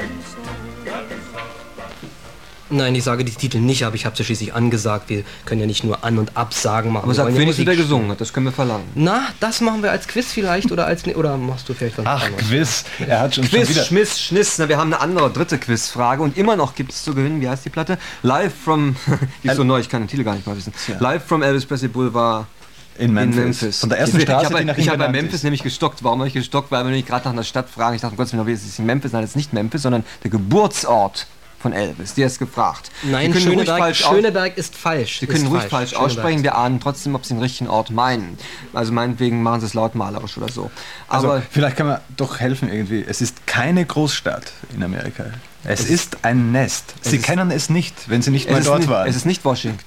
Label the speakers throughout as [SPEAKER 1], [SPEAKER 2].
[SPEAKER 1] Nein, ich sage die Titel nicht, aber ich habe sie schließlich angesagt. Wir können ja nicht nur An- und Absagen machen.
[SPEAKER 2] Aber sag wenigstens, wer gesungen hat, das können wir verlangen.
[SPEAKER 1] Na, das machen wir als Quiz vielleicht oder machst du vielleicht was
[SPEAKER 3] anderes? Ach, Quiz. Er hat schon
[SPEAKER 2] wieder... Schmiss, Schniss. Na, wir haben eine andere, dritte Quizfrage und immer noch gibt es zu gewinnen, wie heißt die Platte? Live from... die ist so neu, ich kann den Titel gar nicht mal wissen. Ja. Live from Elvis Presley Boulevard in Memphis.
[SPEAKER 3] Von der ersten Straße,
[SPEAKER 2] ich habe bei Memphis nämlich gestockt. Warum habe ich gestockt? Weil wir nämlich gerade nach einer Stadt fragen. Ich dachte, um Gottes Willen, ist es in Memphis? Nein, das ist nicht Memphis, sondern der Geburtsort von Elvis. Der ist gefragt.
[SPEAKER 1] Nein, Schöneberg ist falsch.
[SPEAKER 2] Sie können ruhig falsch aussprechen. Wir ahnen trotzdem, ob Sie den richtigen Ort meinen. Also meinetwegen machen Sie es lautmalerisch oder so.
[SPEAKER 3] Aber also, vielleicht kann man doch helfen irgendwie. Es ist keine Großstadt in Amerika. Es ist ein Nest. Sie kennen es nicht, wenn Sie nicht mal dort waren.
[SPEAKER 2] Es ist nicht Washington.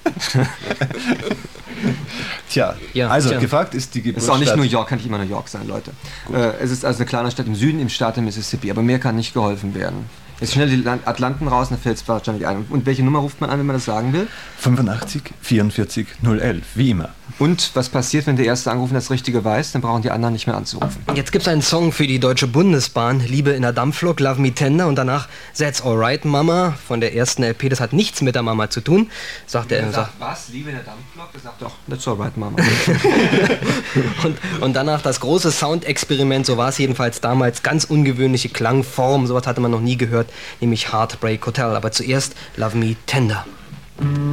[SPEAKER 3] Tja, gefragt ist die Geburtsstadt.
[SPEAKER 2] Es ist auch nicht New York, kann nicht immer New York sein, Leute. Es ist also eine kleine Stadt im Süden, im Staat der Mississippi. Aber mehr kann nicht geholfen werden. Jetzt schnell die Atlanten raus, dann fällt es wahrscheinlich ein. Und welche Nummer ruft man an, wenn man das sagen will?
[SPEAKER 3] 85 44 011, wie immer.
[SPEAKER 2] Und was passiert, wenn der Erste angerufen das Richtige weiß? Dann brauchen die anderen nicht mehr anzurufen.
[SPEAKER 1] Jetzt gibt es einen Song für die Deutsche Bundesbahn, Liebe in der Dampflok, Love Me Tender. Und danach That's Alright Mama von der ersten LP. Das hat nichts mit der Mama zu tun. Sagt er.
[SPEAKER 2] Was? Liebe in der Dampflok? Er sagt doch, That's Alright Mama.
[SPEAKER 1] und danach das große Soundexperiment, so war es jedenfalls damals, ganz ungewöhnliche Klangform, sowas hatte man noch nie gehört, nämlich Heartbreak Hotel. Aber zuerst Love Me Tender.